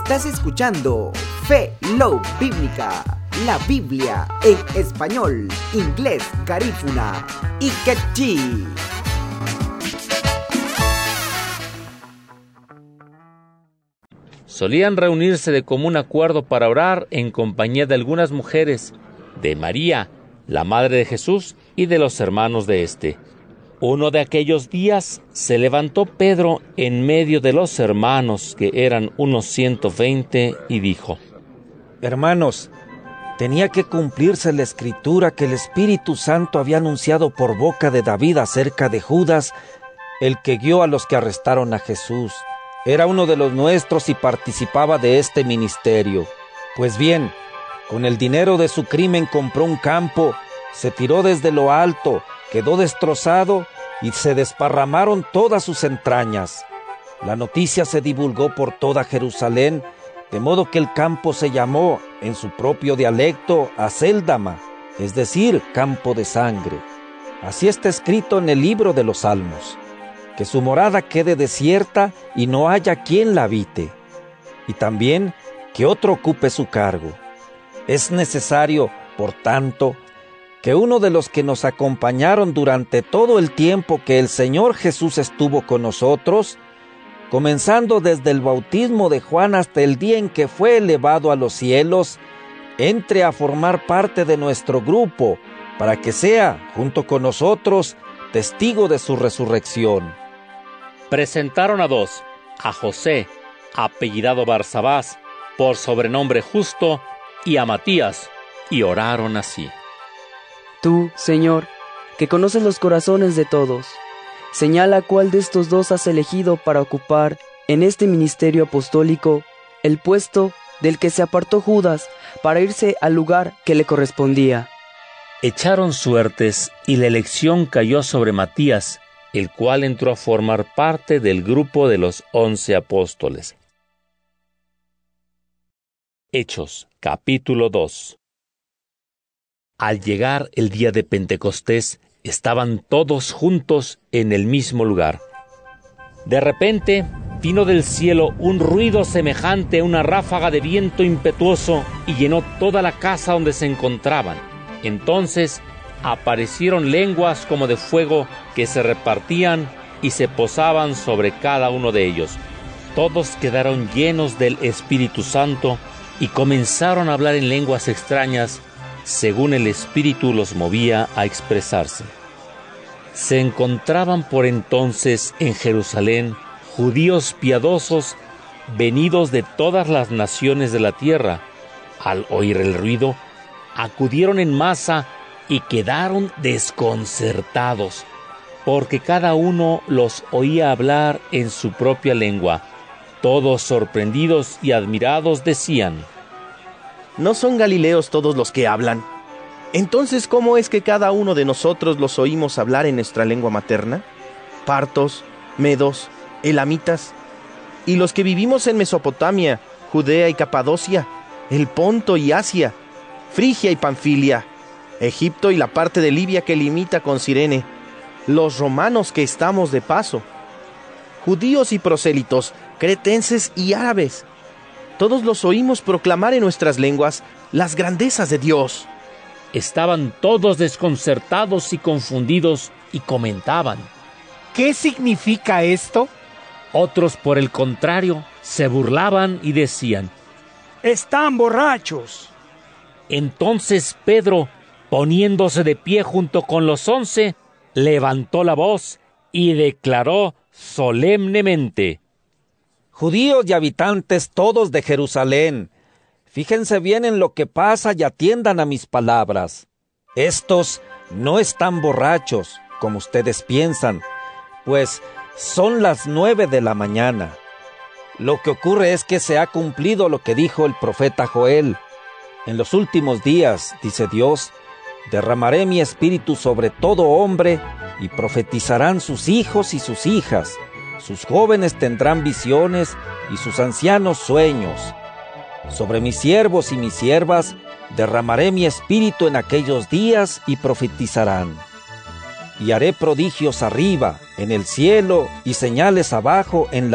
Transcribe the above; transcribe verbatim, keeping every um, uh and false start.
Estás escuchando Fe Love Bíblica, la Biblia en español, inglés, garífuna y quechí. Solían reunirse de común acuerdo para orar en compañía de algunas mujeres, de María, la madre de Jesús, y de los hermanos de éste. Uno de aquellos días se levantó Pedro en medio de los hermanos, que eran unos ciento veinte, y dijo: Hermanos, tenía que cumplirse la escritura que el Espíritu Santo había anunciado por boca de David acerca de Judas, el que guió a los que arrestaron a Jesús. Era uno de los nuestros y participaba de este ministerio. Pues bien, con el dinero de su crimen compró un campo, se tiró desde lo alto, quedó destrozado y se desparramaron todas sus entrañas. La noticia se divulgó por toda Jerusalén, de modo que el campo se llamó, en su propio dialecto, Acéldama, es decir, campo de sangre. Así está escrito en el libro de los Salmos: que su morada quede desierta y no haya quien la habite, y también que otro ocupe su cargo. Es necesario, por tanto, que uno de los que nos acompañaron durante todo el tiempo que el Señor Jesús estuvo con nosotros, comenzando desde el bautismo de Juan hasta el día en que fue elevado a los cielos, entre a formar parte de nuestro grupo, para que sea, junto con nosotros, testigo de su resurrección. Presentaron a dos, a José, apellidado Barsabás, por sobrenombre Justo, y a Matías, y oraron así: Tú, Señor, que conoces los corazones de todos, señala cuál de estos dos has elegido para ocupar en este ministerio apostólico el puesto del que se apartó Judas para irse al lugar que le correspondía. Echaron suertes y la elección cayó sobre Matías, el cual entró a formar parte del grupo de los once apóstoles. Hechos, capítulo dos. Al llegar el día de Pentecostés, estaban todos juntos en el mismo lugar. De repente, vino del cielo un ruido semejante a una ráfaga de viento impetuoso y llenó toda la casa donde se encontraban. Entonces aparecieron lenguas como de fuego que se repartían y se posaban sobre cada uno de ellos. Todos quedaron llenos del Espíritu Santo y comenzaron a hablar en lenguas extrañas, según el Espíritu los movía a expresarse. Se encontraban por entonces en Jerusalén judíos piadosos venidos de todas las naciones de la tierra. Al oír el ruido, acudieron en masa y quedaron desconcertados, porque cada uno los oía hablar en su propia lengua. Todos sorprendidos y admirados decían: ¿No son galileos todos los que hablan? Entonces, ¿cómo es que cada uno de nosotros los oímos hablar en nuestra lengua materna? Partos, medos, elamitas, y los que vivimos en Mesopotamia, Judea y Capadocia, el Ponto y Asia, Frigia y Panfilia, Egipto y la parte de Libia que limita con Cirene, los romanos que estamos de paso, judíos y prosélitos, cretenses y árabes. Todos los oímos proclamar en nuestras lenguas las grandezas de Dios. Estaban todos desconcertados y confundidos y comentaban: ¿Qué significa esto? Otros, por el contrario, se burlaban y decían: ¡Están borrachos! Entonces Pedro, poniéndose de pie junto con los once, levantó la voz y declaró solemnemente: Judíos y habitantes todos de Jerusalén, fíjense bien en lo que pasa y atiendan a mis palabras. Estos no están borrachos, como ustedes piensan, pues son las nueve de la mañana. Lo que ocurre es que se ha cumplido lo que dijo el profeta Joel. En los últimos días, dice Dios, derramaré mi espíritu sobre todo hombre, y profetizarán sus hijos y sus hijas. Sus jóvenes tendrán visiones y sus ancianos sueños. Sobre mis siervos y mis siervas derramaré mi espíritu en aquellos días y profetizarán. Y haré prodigios arriba, en el cielo, y señales abajo, en la